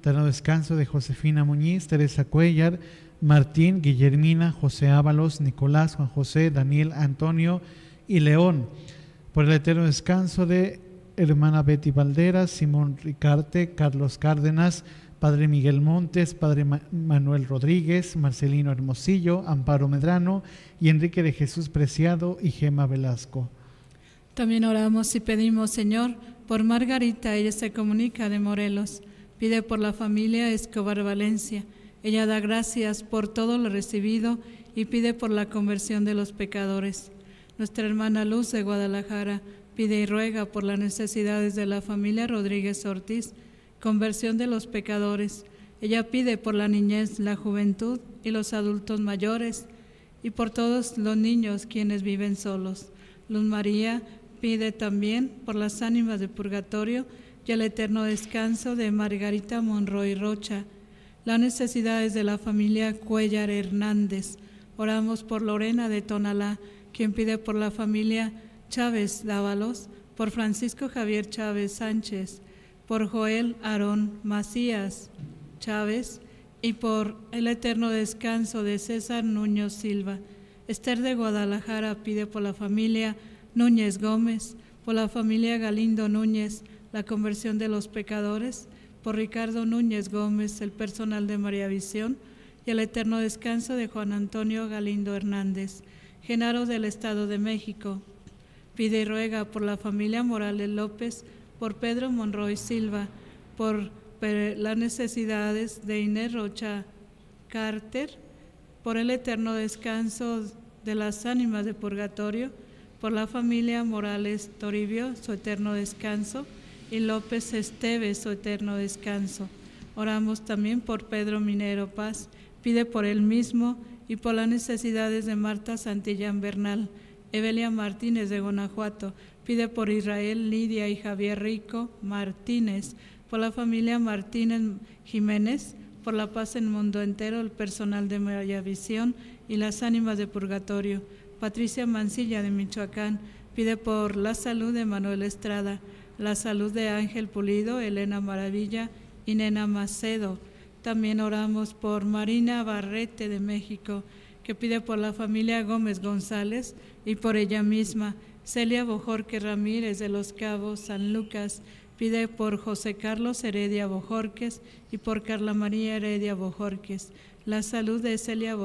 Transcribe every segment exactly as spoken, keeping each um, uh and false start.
eterno descanso de Josefina Muñiz, Teresa Cuellar, Martín, Guillermina, José Ábalos, Nicolás, Juan José, Daniel, Antonio y León. Por el eterno descanso de hermana Betty Valderas, Simón Ricarte, Carlos Cárdenas, Padre Miguel Montes, Padre Ma- Manuel Rodríguez, Marcelino Hermosillo, Amparo Medrano y Enrique de Jesús Preciado y Gema Velasco. También oramos y pedimos, Señor, por Margarita, ella se comunica de Morelos. Pide por la familia Escobar Valencia. Ella da gracias por todo lo recibido y pide por la conversión de los pecadores. Nuestra hermana Luz de Guadalajara pide y ruega por las necesidades de la familia Rodríguez Ortiz, conversión de los pecadores. Ella pide por la niñez, la juventud y los adultos mayores y por todos los niños quienes viven solos. Luz María pide también por las ánimas de purgatorio y el eterno descanso de Margarita Monroy Rocha, las necesidades de la familia Cuellar Hernández. Oramos por Lorena de Tonalá, quien pide por la familia Chávez Dávalos, por Francisco Javier Chávez Sánchez, por Joel Aarón Macías Chávez y por el eterno descanso de César Núñez Silva. Esther de Guadalajara pide por la familia Núñez Gómez, por la familia Galindo Núñez, la conversión de los pecadores, por Ricardo Núñez Gómez, el personal de María Visión y el eterno descanso de Juan Antonio Galindo Hernández. Genaro del Estado de México pide y ruega por la familia Morales López, por Pedro Monroy Silva, por las necesidades de Inés Rocha Carter, por el eterno descanso de las ánimas de purgatorio, por la familia Morales Toribio, su eterno descanso, y López Esteves, su eterno descanso. Oramos también por Pedro Minero Paz, pide por él mismo y por las necesidades de Marta Santillán Bernal. Evelia Martínez de Guanajuato pide por Israel, Lidia y Javier Rico Martínez, por la familia Martínez Jiménez, por la paz en el mundo entero, el personal de María Visión y las ánimas de purgatorio. Patricia Mancilla de Michoacán pide por la salud de Manuel Estrada, la salud de Ángel Pulido, Elena Maravilla y Nena Macedo. También oramos por Marina Barrete de México, que pide por la familia Gómez González y por ella misma. Celia Bojorque Ramírez de Los Cabos, San Lucas, pide por José Carlos Heredia Bojorques y por Carla María Heredia Bojorques. La salud de Celia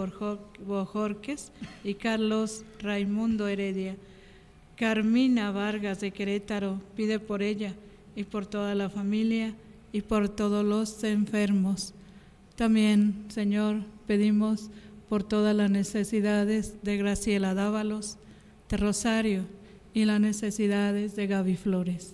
Bojorques y Carlos Raimundo Heredia. Carmina Vargas de Querétaro pide por ella y por toda la familia y por todos los enfermos. También, Señor, pedimos por todas las necesidades de Graciela Dávalos, de Rosario y las necesidades de Gaby Flores.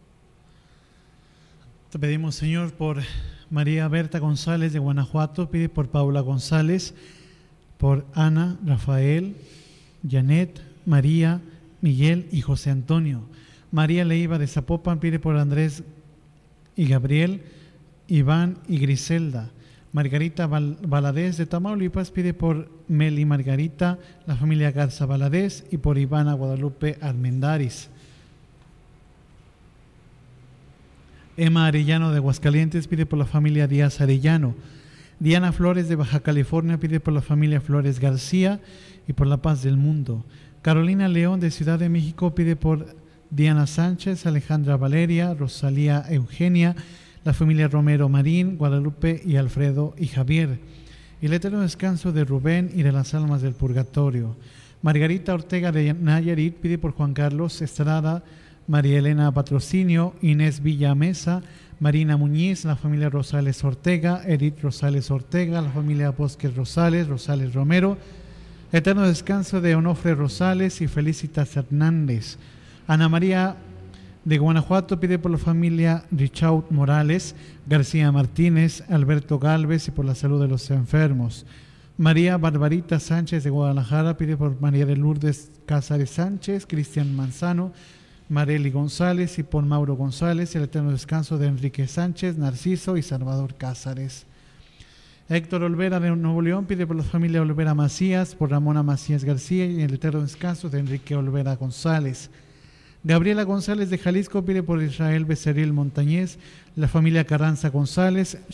Te pedimos, Señor, por María Berta González de Guanajuato, pide por Paula González, por Ana, Rafael, Janet, María, Miguel y José Antonio. María Leiva de Zapopan pide por Andrés y Gabriel, Iván y Griselda. Margarita Val- Valadez de Tamaulipas pide por Mel y Margarita, la familia Garza Valadez y por Ivana Guadalupe Armendáriz. Emma Arellano de Aguascalientes pide por la familia Díaz Arellano. Diana Flores de Baja California pide por la familia Flores García y por la paz del mundo. Carolina León de Ciudad de México pide por Diana Sánchez, Alejandra Valeria, Rosalía Eugenia, la familia Romero Marín, Guadalupe y Alfredo y Javier. Y el eterno descanso de Rubén y de las almas del purgatorio. Margarita Ortega de Nayarit pide por Juan Carlos Estrada, María Elena Patrocinio, Inés Villamesa, Marina Muñiz, la familia Rosales Ortega, Edith Rosales Ortega, la familia Bosques Rosales, Rosales Romero. Eterno descanso de Onofre Rosales y Felicitas Hernández. Ana María de Guanajuato pide por la familia Richaud Morales, García Martínez, Alberto Galvez y por la salud de los enfermos. María Barbarita Sánchez de Guadalajara pide por María de Lourdes Cázares Sánchez, Cristian Manzano, Marely González y por Mauro González, el eterno descanso de Enrique Sánchez, Narciso y Salvador Cázares. Héctor Olvera de Nuevo León pide por la familia Olvera Macías, por Ramona Macías García y el eterno descanso de Enrique Olvera González. Gabriela González de Jalisco pide por Israel Becerril Montañez, la familia Carranza González,